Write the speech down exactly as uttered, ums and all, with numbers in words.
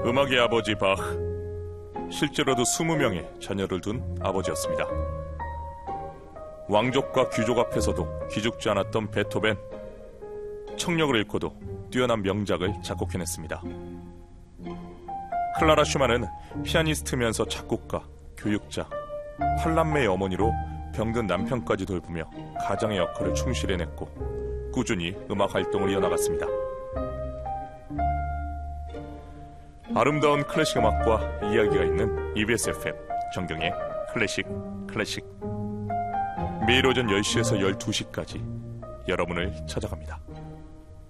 음악의 아버지 바흐, 실제로도 이십 명의 자녀를 둔 아버지였습니다. 왕족과 귀족 앞에서도 기죽지 않았던 베토벤, 청력을 잃고도 뛰어난 명작을 작곡해냈습니다. 클라라 슈만은 피아니스트면서 작곡가, 교육자, 팔남매의 어머니로 병든 남편까지 돌보며 가장의 역할을 충실히 해냈고 꾸준히 음악 활동을 이어나갔습니다. 아름다운 클래식 음악과 이야기가 있는 이비에스 에프엠 정경의 클래식 클래식, 매일 오전 열 시에서 열두 시까지 여러분을 찾아갑니다.